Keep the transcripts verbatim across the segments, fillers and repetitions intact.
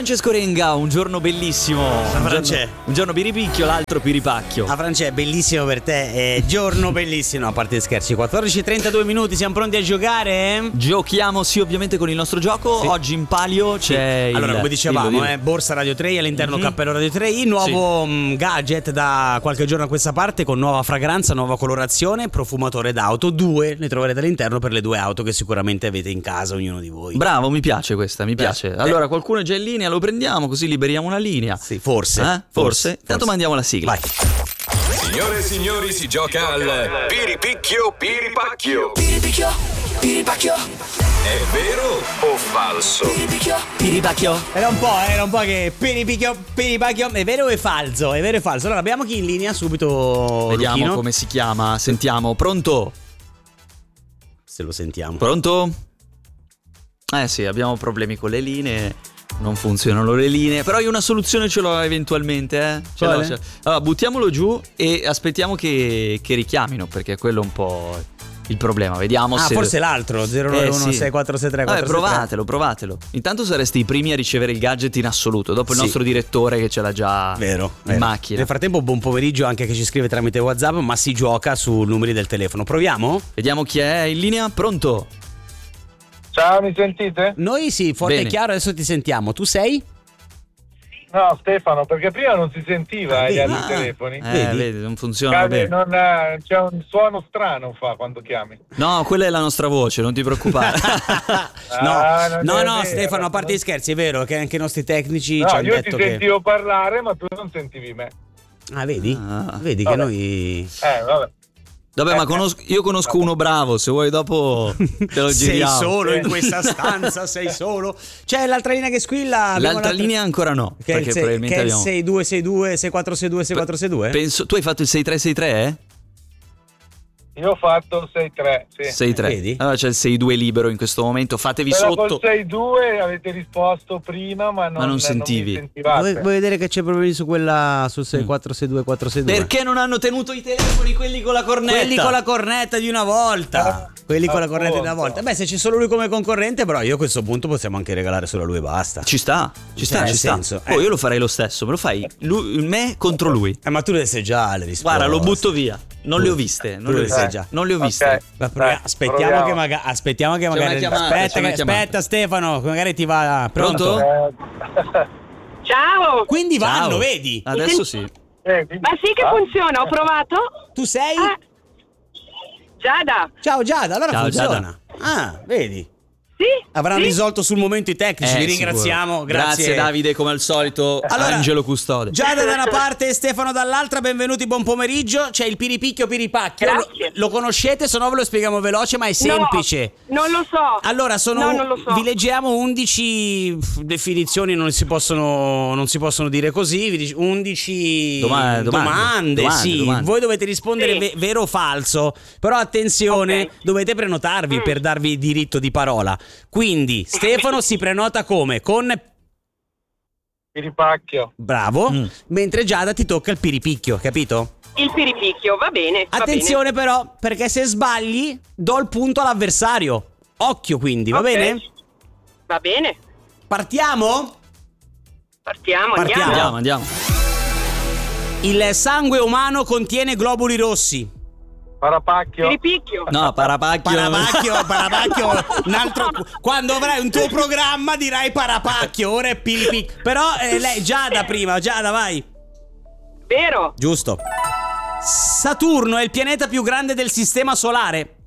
Francesco Renga, un giorno bellissimo. Un giorno, un giorno piripicchio, l'altro piripacchio. Ah, Francesco, bellissimo per te. Eh, giorno bellissimo. No, a parte scherzi, quattordici e trentadue minuti, siamo pronti a giocare? Giochiamo, sì, ovviamente con il nostro gioco. Sì. Oggi in palio c'è allora, il, come dicevamo, dillo, dillo. Eh, borsa Radio tre, all'interno Mm-hmm. cappello Radio tre, il nuovo sì. mh, gadget da qualche giorno a questa parte, con nuova fragranza, nuova colorazione, profumatore d'auto. Due ne troverete all'interno per le due auto che sicuramente avete in casa, ognuno di voi. Bravo, mi piace questa, mi Beh, piace. eh. Allora, qualcuno è già in linea, lo prendiamo così liberiamo una linea. Sì, forse. Eh? Forse. Forse. Intanto forse. mandiamo la sigla. Vai. Signore e signori, si gioca al piripicchio piripacchio. Piripicchio, piripacchio, È vero o falso? piripicchio. Piripacchio. Era un po', era un po' che piripicchio, piripacchio. È vero o è falso? È vero o è falso? Allora abbiamo chi in linea subito. Vediamo Luchino. come si chiama. Sentiamo. Pronto? Se lo sentiamo. Pronto? Eh sì, abbiamo problemi con le linee. Non funzionano le linee. Però io una soluzione ce l'ho eventualmente, eh. Ce l'ho, Quale? ce l'ho. Allora, buttiamolo giù e aspettiamo che, che richiamino, perché quello è un po' il problema. Vediamo Ah, se. forse l'altro zero nove uno sei quattro sei tre Vabbè, quattro sei tre. provatelo, provatelo. Intanto saresti i primi a ricevere il gadget in assoluto. Dopo il Sì. nostro direttore che ce l'ha già Vero, in vero. macchina. Nel frattempo buon pomeriggio anche a chi ci scrive tramite WhatsApp, ma si gioca su numeri del telefono. Proviamo? Vediamo chi è in linea. Pronto? Ciao, mi sentite? Noi sì, forte Bene. e chiaro, adesso ti sentiamo. Tu sei? No, Stefano, perché prima non si sentiva agli vedi? altri Ah. telefoni. Eh, Vedi? vedi, non funziona Cade- bene. non, eh, c'è un suono strano fa quando chiami. No, quella è la nostra voce, non ti preoccupare. no, Ah, non no, è no, vero. Stefano, a parte gli scherzi, è vero che anche i nostri tecnici No, ci hanno io ti detto che... sentivo parlare, ma tu non sentivi me. Ah, vedi? Ah. Vedi che Vabbè. noi... Eh, vabbè. Vabbè, ma conosco- io conosco uno bravo, se vuoi dopo te lo Sei giriamo. solo in Sì. questa stanza, sei solo. C'è l'altra linea che squilla. abbiamo L'altra linea ancora no, Che è il perché sei- probabilmente che è il abbiamo... sei due sei due sei quattro sei due sei quattro sei due? Penso, tu hai fatto il sei tre sei tre, eh? Io ho fatto sei tre, sì. sei tre. Vedi? Allora c'è il sei due libero in questo momento, fatevi Però sotto. col sei due avete risposto prima, ma non, Ma non sentivi. mi sentivate. Vuoi, vuoi vedere che c'è problemi su quella sul sei quattro sei due quattro sei due? Perché non hanno tenuto i telefoni quelli con la cornetta? Quelli con la cornetta di una volta. Quelli con la cornetta di una appunto. volta. Beh, se c'è solo lui come concorrente, però io a questo punto possiamo anche regalare solo a lui e basta. Ci sta, ci sta, Cioè, ci nel sta. senso, Oh, eh. io lo farei lo stesso, me lo fai lui, me contro lui. Eh, ma tu le sai già le risposte. Guarda, lo butto via. Non le ho viste, non Tu le ho le sai viste. già. Non le ho Ok. viste. Ma proviamo- Dai, aspettiamo, proviamo. che maga- aspettiamo che C'è magari. una chiamata, aspetta, c'è una che- chiamata. aspetta, Stefano, che magari ti va. Pronto? Pronto? Eh, Ciao! Quindi vanno, Ciao. vedi? Adesso sì. vedi? Ma sì che Ah, funziona, ho provato? Tu sei? Ah, Giada, Ciao Giada, allora Ciao, funziona. Ah, vedi? sì? Avranno sì? risolto sul momento i tecnici, Eh, li ringraziamo. sicuro. Grazie. Davide, come al solito. Allora, Angelo Custode. Giada da una parte e Stefano dall'altra, benvenuti, buon pomeriggio. C'è il piripicchio piripacchio. Lo, Grazie. lo conoscete? Se no ve lo spieghiamo veloce, ma è semplice. No, non lo so. Allora, sono No, non lo so. vi leggiamo undici pff, definizioni, non si possono non si possono dire così, vi dic- undici Doma- domande. Domande, sì, domande. voi dovete rispondere Sì. ve- vero o falso, però attenzione, Ok. dovete prenotarvi Mm. per darvi diritto di parola. Quindi, Stefano si prenota come? Con Piripacchio. bravo, Mm. mentre mentre Giada ti tocca il piripicchio, capito? Il piripicchio, va bene. va Attenzione però, perché se sbagli do il punto all'avversario. Occhio quindi, va bene. bene? Ok. Va bene, Partiamo? partiamo, Partiamo. andiamo. Andiamo, andiamo. Il sangue umano contiene globuli rossi. Parapacchio. Piripicchio. No, parapacchio. Parapacchio, parapacchio, un altro. Quando avrai un tuo programma dirai parapacchio, ora è piripicchio. Però eh, lei, Giada prima, Giada vai. Vero, Giusto. Saturno è il pianeta più grande del sistema solare.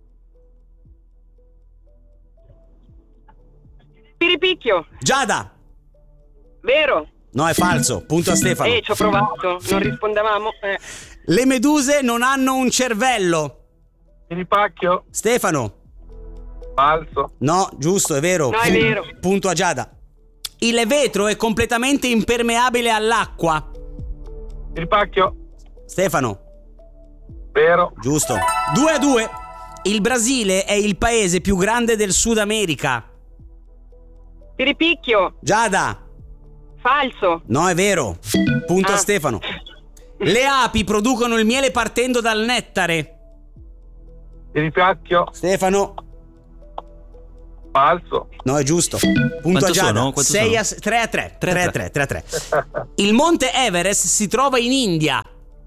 piripicchio. Giada. Vero. No, è falso. Punto a Stefano. Eh, ci ho provato, non rispondevamo. Eh. Le meduse non hanno un cervello. Piripacchio. Stefano. Falso. No, giusto, è vero. No, è Pu- vero. Punto a Giada. Il vetro è completamente impermeabile all'acqua. Piripacchio. Stefano. Vero. Giusto. due a due. Il Brasile è il paese più grande del Sud America. Piripicchio. Giada. Falso. No, è vero. Punto a Ah. Stefano. Le api producono il miele partendo dal nettare. Piripacchio. Stefano. Falso. No, è giusto. Punto Quanto a Giada. sono? Quanto sei sono? a tre a tre. tre a tre a tre, tre a tre. Il monte Everest si trova in India.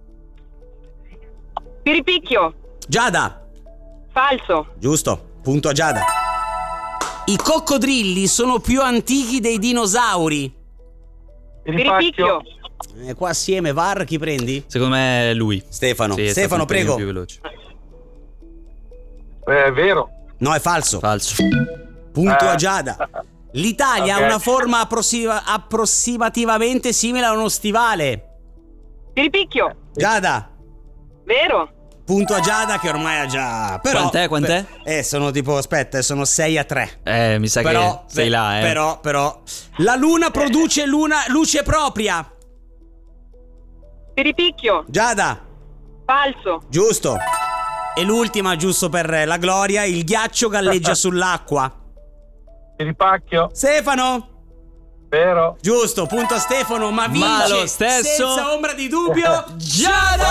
Piripicchio. Giada. Falso. Giusto. Punto a Giada. I coccodrilli sono più antichi dei dinosauri. Piripicchio. Eh, qua assieme, V A R, chi prendi? Secondo me è lui. Stefano. Sì, è stato Stefano, un pelino prego. più veloce. Eh, È vero. No, è falso. Falso. Punto Eh. a Giada. L'Italia Ok. ha una forma approssima- approssimativamente simile a uno stivale. Piripicchio. Giada. Vero. Punto a Giada che ormai ha già. Però, Quant'è, quant'è? Eh, sono tipo, aspetta, sono sei a tre. Eh, mi sa Però, che sei là, eh. Però, però. La luna produce luna, luce propria. Piripicchio. Giada. Falso. Giusto. E l'ultima, giusto per la gloria, il ghiaccio galleggia sull'acqua. Piripacchio. Stefano. Vero. Giusto, punto a Stefano, ma vince Ma lo stesso- senza ombra di dubbio Giada!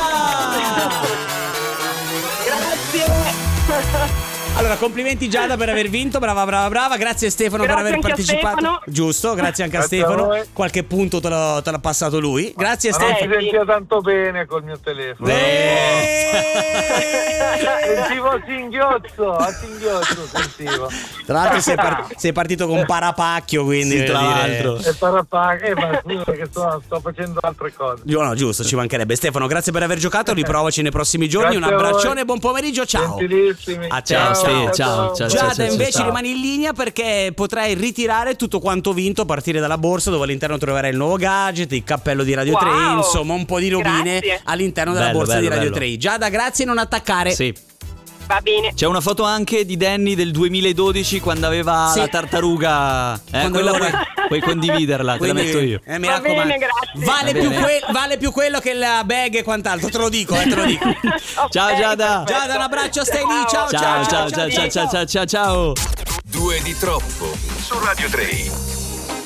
Grazie. Allora, complimenti Giada per aver vinto, brava brava brava, grazie Stefano Grazie per aver anche a partecipato. Stefano. Giusto, grazie anche a Grazie a Stefano. voi. Qualche punto te l'ho, te l'ha passato lui. Grazie Ma non Stefano. si sentiva tanto bene col mio telefono. Eh. Sentivo a singhiozzo, a singhiozzo sentivo. Tra l'altro sei, par- sei partito con parapacchio, quindi Sì, tra voglio dire- l'altro. E parapaga, eh, ma scusa che sto, sto facendo altre cose. No, no, giusto, ci mancherebbe. Stefano, grazie per aver giocato, riprovaci nei prossimi giorni. Grazie Un a voi. abbraccione, buon pomeriggio, ciao. Gentilissimi. A te, Ciao, ciao. Ste, ciao, ciao, Giada, ciao, ciao, invece ciao. rimani in linea perché potrai ritirare tutto quanto vinto a partire dalla borsa, dove all'interno troverai il nuovo gadget, il cappello di Radio Wow. tre, insomma un po' di robine Grazie. all'interno della Bello, borsa bello, di Radio bello. tre. Giada, grazie, non attaccare. Sì. Va bene. C'è una foto anche di Danny del duemiladodici quando aveva Sì. la tartaruga. Eh, Quando quella aveva- puoi, puoi condividerla, te la Quindi, metto io. eh, mi Va raccomando. bene, grazie. Vale Va più, bene. que- vale più quello che la bag e quant'altro, te lo dico, eh, te lo dico. Ok, Ciao, Giada. perfetto. Giada, un abbraccio, stai lì, ciao, Ciao, ciao, ciao, ciao, ciao, ciao, ciao, ciao. Due di troppo su Radio tre.